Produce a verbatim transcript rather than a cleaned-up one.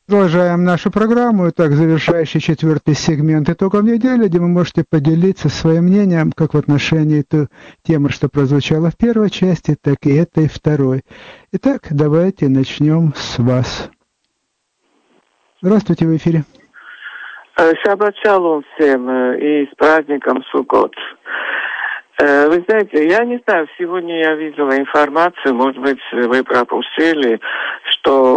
Продолжаем нашу программу. Итак, завершающий четвертый сегмент итогов недели, где вы можете поделиться своим мнением как в отношении той темы, что прозвучало в первой части, так и этой второй. Итак, давайте начнем с вас. Здравствуйте, в эфире. Шаббат шалом всем и с праздником Суккот. Вы знаете, я не знаю, сегодня я видела информацию, может быть, вы пропустили, что